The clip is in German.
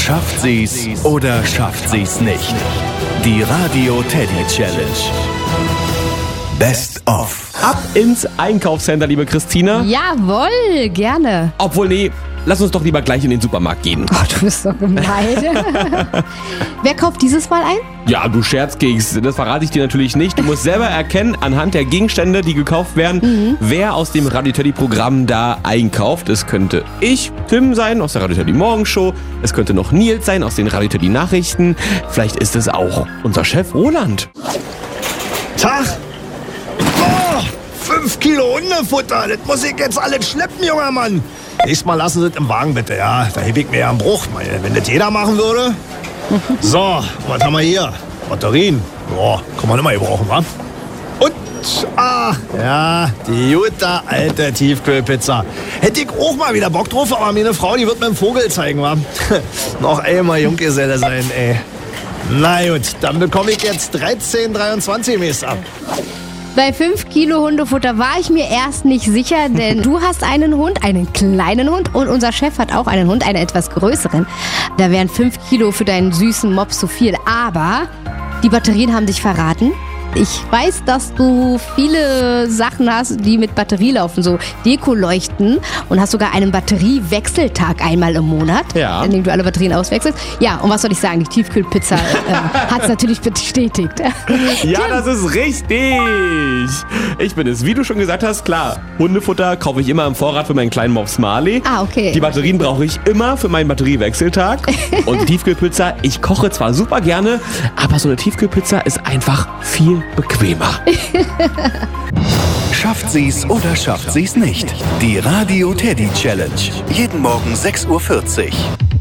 Schafft sie's oder schafft sie's nicht? Die Radio Teddy Challenge. Best of. Ab ins Einkaufscenter, liebe Christina. Jawohl, gerne. Obwohl, nee, lass uns doch lieber gleich in den Supermarkt gehen. Oh, du bist doch gemein. Wer kauft dieses Mal ein? Ja, du Scherzkeks, das verrate ich dir natürlich nicht. Du musst selber erkennen, anhand der Gegenstände, die gekauft werden, wer aus dem Radio Teddy Programm da einkauft. Es könnte Tim sein, aus der Radio Teddy Morgenshow. Es könnte noch Nils sein, aus den Radio Teddy Nachrichten. Vielleicht ist es auch unser Chef Roland. Tag! Oh, 5 Kilo Hundefutter, das muss ich jetzt alles schleppen, junger Mann. Nächstes Mal lassen Sie es im Wagen bitte, ja. Da heb ich mir ja einen Bruch. Wenn das jeder machen würde. So, was haben wir hier? Batterien. Boah, kann man immer gebrauchen, wa? Und, ja, die gute alte Tiefkühlpizza. Hätte ich auch mal wieder Bock drauf, aber meine Frau, die wird mir einen Vogel zeigen, wa? Noch einmal Junggeselle sein, ey. Na gut, dann bekomme ich jetzt 13,23 Meister. Bei 5 Kilo Hundefutter war ich mir erst nicht sicher, denn du hast einen Hund, einen kleinen Hund, und unser Chef hat auch einen Hund, einen etwas größeren. Da wären 5 Kilo für deinen süßen Mops zu viel, aber die Batterien haben dich verraten. Ich weiß, dass du viele Sachen hast, die mit Batterie laufen, so Dekoleuchten, und hast sogar einen Batteriewechseltag einmal im Monat, Ja. in dem du alle Batterien auswechselst. Ja, und was soll ich sagen, die Tiefkühlpizza hat es natürlich bestätigt. Ja, das ist richtig. Ich bin es, wie du schon gesagt hast, klar. Hundefutter kaufe ich immer im Vorrat für meinen kleinen Mops Marley. Ah, okay. Die Batterien brauche ich immer für meinen Batteriewechseltag. Und die Tiefkühlpizza, ich koche zwar super gerne, aber so eine Tiefkühlpizza ist einfach viel bequemer. Schafft sie's oder schafft sie's nicht? Die Radio Teddy Challenge. Jeden Morgen 6:40 Uhr.